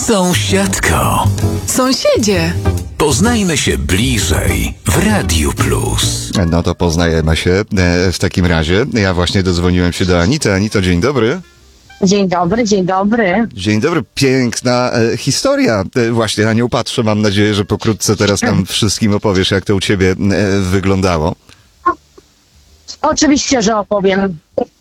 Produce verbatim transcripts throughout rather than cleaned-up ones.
Sąsiadko. Sąsiedzie. Poznajmy się bliżej w Radiu Plus. No to poznajemy się e, w takim razie. Ja właśnie dodzwoniłem się do Anity. Anito, dzień dobry. Dzień dobry, dzień dobry. Dzień dobry, piękna e, historia. E, właśnie na nią patrzę, mam nadzieję, że pokrótce teraz nam wszystkim opowiesz, jak to u ciebie e, wyglądało. Oczywiście, że opowiem.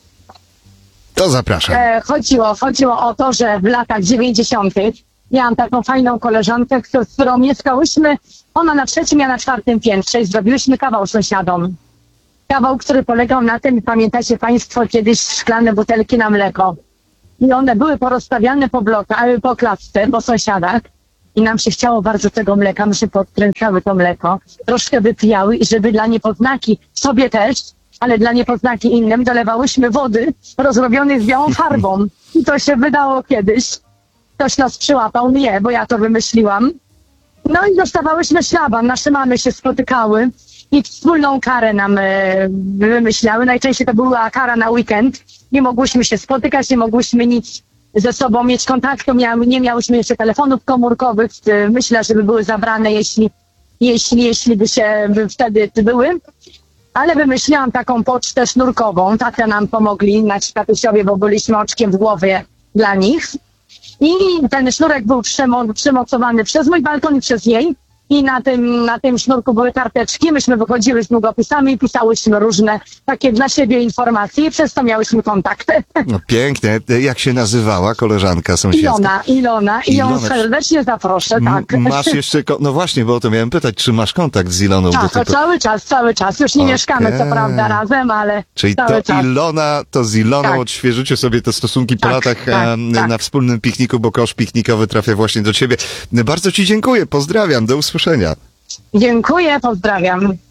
To zapraszam. E, chodziło, chodziło o to, że w latach dziewięćdziesiątych miałam taką fajną koleżankę, z którą mieszkałyśmy, ona na trzecim, ja na czwartym piętrze i zrobiłyśmy kawał sąsiadom. Kawał, który polegał na tym, pamiętacie państwo, kiedyś szklane butelki na mleko. I one były porozstawiane po blokach, po klatce, po sąsiadach. I nam się chciało bardzo tego mleka, my się podkręcały to mleko, troszkę wypijały i żeby dla niepoznaki, sobie też, ale dla niepoznaki innym, dolewałyśmy wody rozrobionej z białą farbą. I to się wydało kiedyś. Ktoś nas przyłapał, nie, bo ja to wymyśliłam. No i dostawałyśmy szlaban, nasze mamy się spotykały i wspólną karę nam e, wymyślały. Najczęściej to była kara na weekend. Nie mogłyśmy się spotykać, nie mogłyśmy nic ze sobą mieć kontaktu, Mia, nie miałyśmy jeszcze telefonów komórkowych. E, myślę, że by były zabrane, jeśli, jeśli, jeśli by się by wtedy były. Ale wymyśliłam taką pocztę sznurkową. Tatia nam pomogli, nasi tatusiowie, bo byliśmy oczkiem w głowie dla nich. I ten sznurek był przymo- przymocowany przez mój balkon i przez jej. I na tym, na tym sznurku były karteczki. Myśmy wychodziły z długopisami i pisałyśmy różne takie dla siebie informacje i przez to miałyśmy kontakt. No pięknie. Jak się nazywała koleżanka sąsiedzka? Ilona, Ilona. I ją Ilona. serdecznie zaproszę, tak. M- masz jeszcze... Ko- no właśnie, bo o to miałem pytać, czy masz kontakt z Iloną? Tak, do to tego... cały czas, cały czas. Już nie Okej. mieszkamy co prawda razem, ale Czyli cały to czas. Ilona, to z Iloną Tak. odświeżycie sobie te stosunki po Tak, latach tak, em, tak. na wspólnym pikniku, bo kosz piknikowy trafia właśnie do ciebie. Bardzo ci dziękuję, pozdrawiam, do usłyszenia. Dziękuję, pozdrawiam.